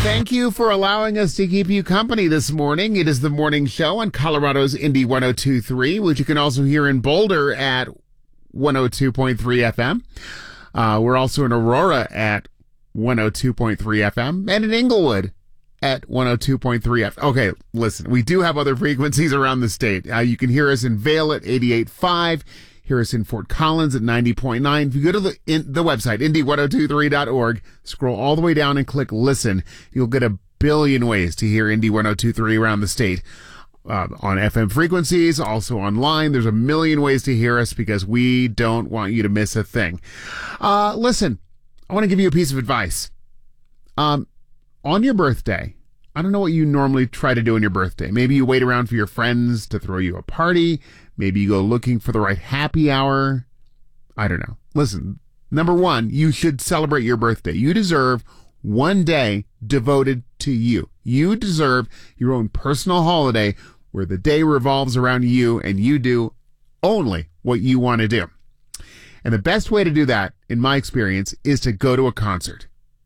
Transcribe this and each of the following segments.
Thank you for allowing us to keep you company this morning. It is the morning show on Colorado's Indie 102.3, which you can also hear in Boulder at 102.3 FM. We're also in Aurora at 102.3 FM and in Inglewood at 102.3 FM. Okay, listen, we do have other frequencies around the state. You can hear us in Vail at 88.5. Hear us in Fort Collins at 90.9. If you go to the website, indie1023.org, scroll all the way down and click listen, you'll get a billion ways to hear Indie 102.3 around the state. On FM frequencies, also online. There's a million ways to hear us because we don't want you to miss a thing. Listen, I want to give you a piece of advice. On your birthday, I don't know what you normally try to do on your birthday. Maybe you wait around for your friends to throw you a party. Maybe you go looking for the right happy hour. I don't know. Listen, number one, you should celebrate your birthday. You deserve one day devoted to you. You deserve your own personal holiday where the day revolves around you and you do only what you want to do. And the best way to do that, in my experience, is to go to a concert.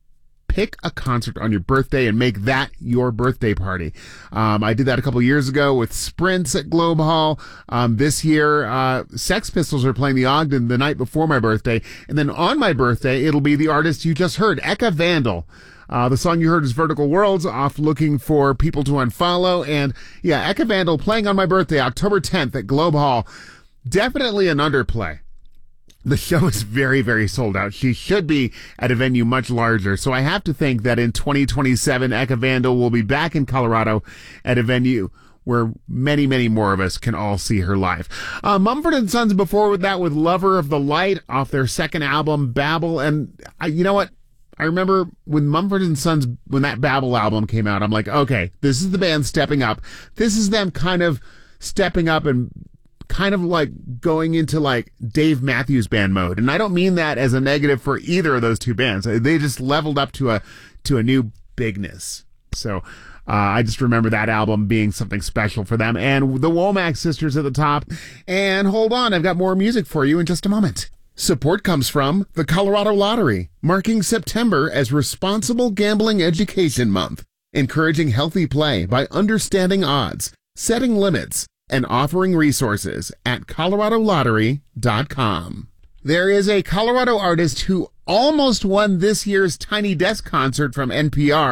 Pick a concert on your birthday and make that your birthday party. I did that a couple years ago with Sprints at Globe Hall. This year, Sex Pistols are playing the Ogden the night before my birthday. And then on my birthday, it'll be the artist you just heard, Eka Vandal. The song you heard is Vertical Worlds, off looking for people to unfollow. And yeah, Eka Vandal playing on my birthday, October 10th at Globe Hall. Definitely an underplay. The show is very, very sold out. She should be at a venue much larger. So I have to think that in 2027, Eka Vandal will be back in Colorado at a venue where many, many more of us can all see her live. Mumford & Sons before that with Lover of the Light off their second album, Babel. And you know what? I remember when Mumford & Sons, when that Babel album came out, I'm like, okay, this is the band stepping up. This is them kind of stepping up and kind of like going into like Dave Matthews Band mode. And I don't mean that as a negative for either of those two bands. They just leveled up to a new bigness. So I just remember that album being something special for them. And the Womack sisters at the top. And hold on, I've got more music for you in just a moment. Support comes from the Colorado Lottery, marking September as Responsible Gambling Education Month, encouraging healthy play by understanding odds, setting limits, and offering resources at coloradolottery.com. There is a Colorado artist who almost won this year's Tiny Desk concert from NPR.